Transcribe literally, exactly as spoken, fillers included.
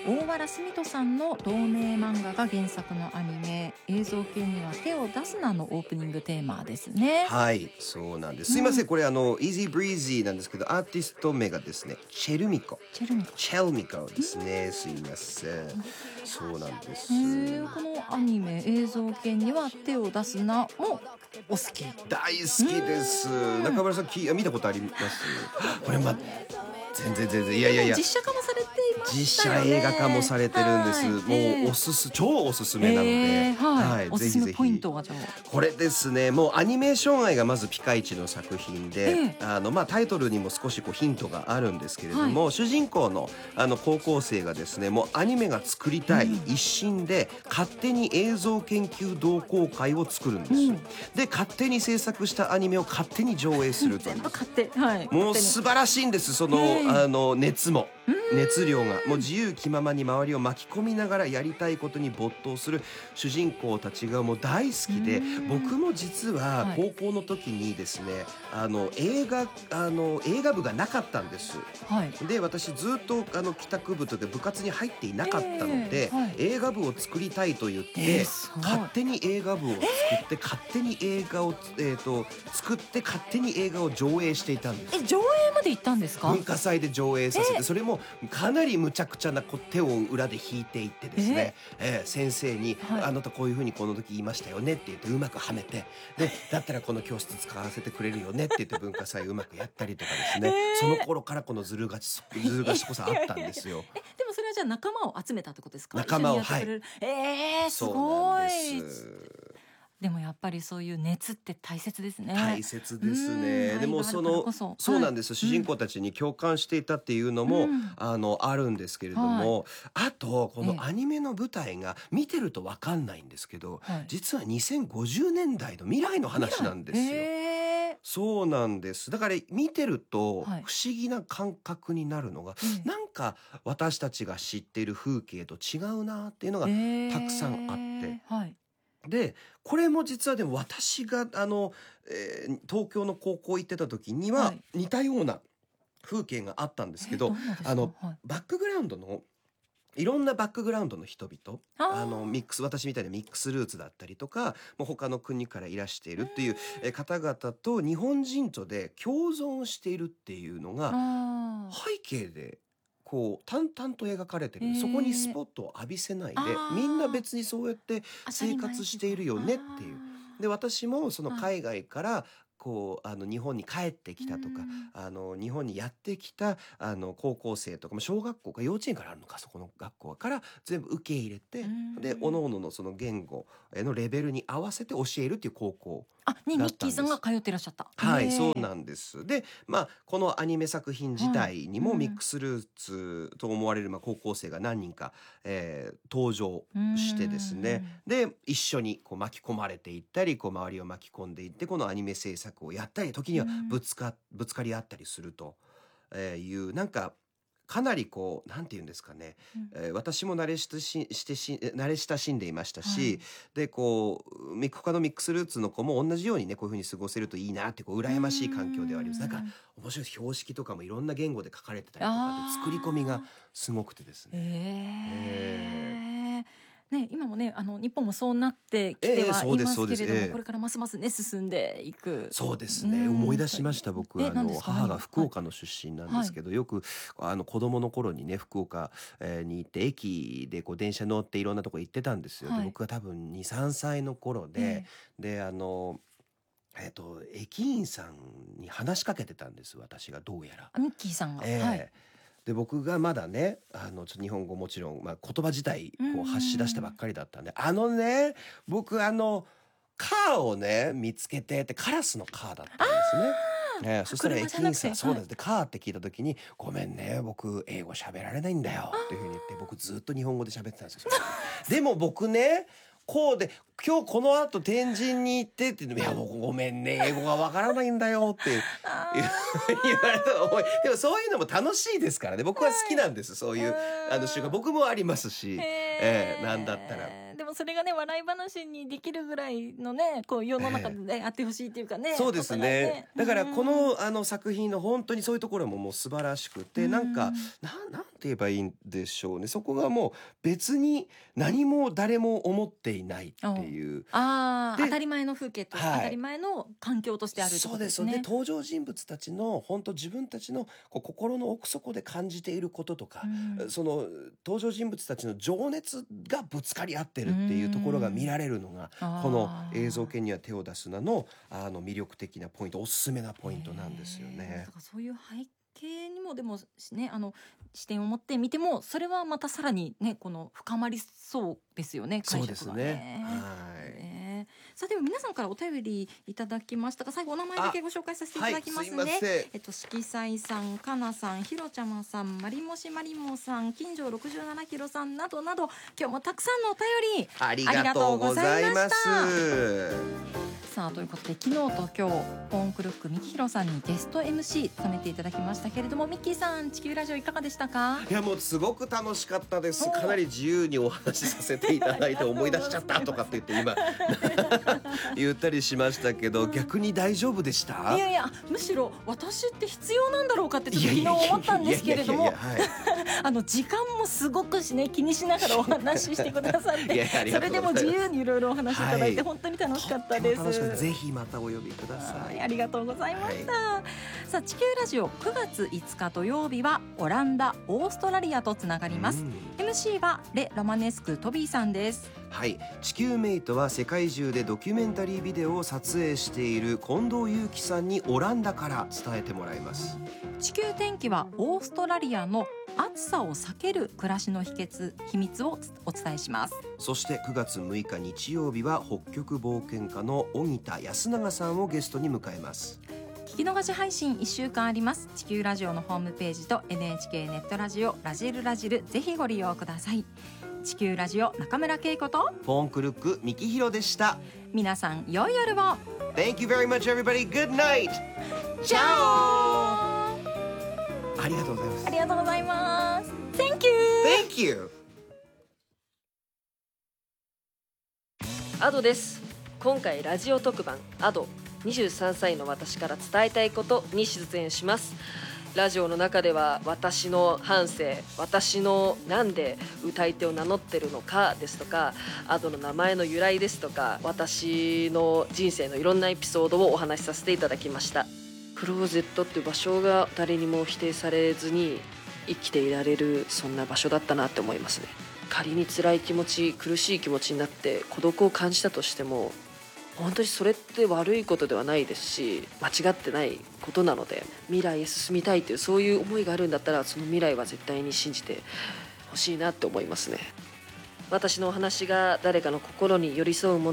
大原澄人さんの同名漫画が原作のアニメ映像系には手を出すなのオープニングテーマですね。 はい、そうなんです。すいません、うん、これあの Easy Breezy なんですけど、アーティスト名がですね、チェルミコ。 チェルミコ。 チェルミコですね。すいません。そうなんです。 このアニメ映像系には手を出すなもお好き？ 大好きです。中村さんき見たことあります？これま全然全然いやいやいや。 実写化もされていましたよね。 実写映画化もされてるんです。もう、えー、おすす超おすすめなので、えー、 はい、はい、おすすめポイントはじゃあこれですね。もうアニメーション愛がまずピカイチの作品で、えー、あのまあタイトルにも少しこうヒントがあるんですけれども、はい、主人公のあの高校生がですね、もうアニメが作りたい一心で勝手に映像研究同好会を作るんです。うん、で勝手に制作したアニメを勝手に上映するという。 全部勝手、はい、 もう素晴らしいんです。その、えー、あの熱も。熱量がもう自由気ままに周りを巻き込みながらやりたいことに没頭する主人公たちがもう大好きで、僕も実は高校の時にですね、あの映画あの映画部がなかったんです、はい、で私ずっとあの帰宅部とか部活に入っていなかったので、えーはい、映画部を作りたいと言って、えー、勝手に映画部を作って、えー、勝手に映画を、えー、と作って勝手に映画を上映していたんです。 え上映まで行ったんですか？ 文化祭で上映させて、えー、それもかなり無茶苦茶な手を裏で引いていってですね、えーえー、先生に、はい、あなたこういうふうにこの時言いましたよねって言ってうまくはめて、でだったらこの教室使わせてくれるよねって言って文化祭うまくやったりとかですね、えー、その頃からこのずる賢ずる賢さあったんですよ。 えでもそれはじゃあ仲間を集めたってことですか？ 仲間を、はい、 えー、すごい。でもやっぱりそういう熱って大切ですね。 大切ですね。でもそのそそうなんです、はい、主人公たちに共感していたっていうのも、うん、あのあるんですけれども、はい、あとこのアニメの舞台が見てると分かんないんですけど、はい、実はにせんごじゅうねんだいの未来の話なんですよ。そうなんです。だから見てると不思議な感覚になるのが、はい、なんか私たちが知っている風景と違うなっていうのがたくさんあって、はいでこれも実はでも私があの、えー、東京の高校行ってた時には似たような風景があったんですけど、はい、あの、はい、バックグラウンドのいろんなバックグラウンドの人々、あのミックス私みたいなミックスルーツだったりとか、もう他の国からいらしているっていう方々と日本人とで共存しているっていうのが背景でこう淡々と描かれてる、えー、そこにスポットを浴びせないでみんな別にそうやって生活しているよねっていう。で私もその海外からこうあの日本に帰ってきたとか、あの日本にやってきたあの高校生とか小学校か幼稚園からあるのか、そこの学校から全部受け入れて、で各々のその言語のレベルに合わせて教えるっていう高校あにミッキーさんが通ってらっしゃった。 はい、そうなんです。で、まあこのアニメ作品自体にもミックスルーツと思われるまあ高校生が何人か、えー、登場してですね、で一緒にこう巻き込まれていったり、こう周りを巻き込んでいってこのアニメ制作をやったり、時にはぶつかぶつかり合ったりするというなんか。かなりこうなんていうんですかね、うんえー、私も慣れしししてし慣れ親しんでいましたし、はい、でこう他のミックスルーツの子も同じようにねこういう風に過ごせるといいなってこう羨ましい環境ではあります。だから面白い標識とかもいろんな言語で書かれてたりとかで作り込みがすごくてですね。 えーえーね、今もねあの日本もそうなってきてはいますけれども、えー、これからますますね進んでいく。 そうですね、思い出しました。僕あの母が福岡の出身なんですけど、はい、よくあの子供の頃にね福岡、えー、に行って駅でこう電車乗っていろんなとこ行ってたんですよ、はい、で僕が多分にさんさいの頃で、えー、であのえー、と駅員さんに話しかけてたんです、私がどうやら。 ミッキーさんが、 えーはいで僕がまだねあのちょっと日本語もちろん、まあ、言葉自体こう発し出したばっかりだったんで、あのね僕あのカーをね見つけてってカラスのカーだったんですね。えー、そしたら駅員さんそうです、はい、でカーって聞いた時にごめんね僕英語喋られないんだよっていうふうに言って、僕ずっと日本語で喋ってたんですよ。でも僕ねこうで今日この後天神に行ってって言って、いやもうごめんね英語がわからないんだよって言われた思い。でもそういうのも楽しいですからね、僕は好きなんです、そういうあの習慣僕もありますし、えー、なんだったら。 でもそれがね笑い話にできるぐらいのねこう世の中で、ねえー、あってほしいっていうかね。 そうですね、ね、だからこの、あの作品の本当にそういうところももう素晴らしくて、なんかな、なんて言えばいいんでしょうね。そこがもう別に何も誰も思っていないっていう、 あ当たり前の風景と、はい、当たり前の環境としてあるってことですね。 そうです。で登場人物たちの本当自分たちのこう心の奥底で感じていることとか、うん、その登場人物たちの情熱がぶつかり合ってるっていうところが見られるのが、この映像系には手を出すなのあの魅力的なポイント、おすすめなポイントなんですよね。 だからそういう背景にもでもね、あの視点を持って見てもそれはまたさらにねこの深まりそうですよね、解釈がね。 そうですね。はい。 ねさあでも皆さんからお便りいただきましたが、最後お名前だけご紹介させていただきますね。はい、すいません。えっと色彩さん、かなさん、ひろちゃまさん、まりもしまりもさん、金城ろくじゅうななキロさんなどなど今日もたくさんのお便りありがとうございました。 さあということで昨日と今日ポンクルックミキヒロさんにゲスト エムシー 務めていただきましたけれども、ミッキーさん地球ラジオいかがでしたか？ いやもうすごく楽しかったです。かなり自由にお話しさせていただいて思い出しちゃったとかって言って今言ったりしましたけど、逆に大丈夫でした？ いやいやむしろ私って必要なんだろうかってちょっと昨日思ったんですけれども、あの時間もすごくしね気にしながらお話ししてくださってそれでも自由にいろいろお話しいただいて本当に楽しかったです。 ぜひまたお呼びください。 ありがとうございました。はい、さあ地球ラジオくがついつか土曜日はオランダ、オーストラリアとつながります。エムシー はレ・ロマネスク・トビーさんです。 はい、地球メイトは世界中でドキュメンタリービデオを撮影している近藤祐樹さんにオランダから伝えてもらいます。 地球天気はオーストラリアの暑さを避ける暮らしの秘訣秘密をお伝えします。 そしてくがつむいか日曜日は北極冒険家の荻田康永さんをゲストに迎えます。 聞き逃し配信いっしゅうかんあります。地球ラジオのホームページと エヌエイチケー ネットラジオラジルラジルぜひご利用ください。地球ラジオ中村恵子とポンクルックミキヒロでした。 皆さん良い夜を。 Thank you very much everybody. Good night. チャオ。 ありがとうございます。 ありがとうございます。 Thank you. Thank you. アドです。今回ラジオ特番アドにじゅうさんさいの私から伝えたいことに出演します。ラジオの中では私の半生、私のなんで歌い手を名乗ってるのかですとか、アドの名前の由来ですとか、私の人生のいろんなエピソードをお話しさせていただきました。クローゼットっていう場所が誰にも否定されずに生きていられる、そんな場所だったなって思いますね。仮に辛い気持ち、苦しい気持ちになって孤独を感じたとしても、本当にそれって悪いことではないですし、間違ってないことなので、未来へ進みたいというそういう思いがあるんだったら、その未来は絶対に信じてほしいなって思いますね。私のお話が誰かの心に寄り添うもの